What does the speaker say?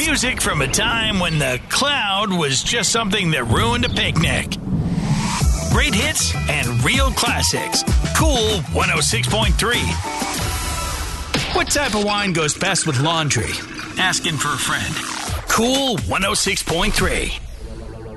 Music from a time when the cloud was just something that ruined a picnic. Great hits and real classics. Cool 106.3. What type of wine goes best with laundry? Asking for a friend. Cool 106.3.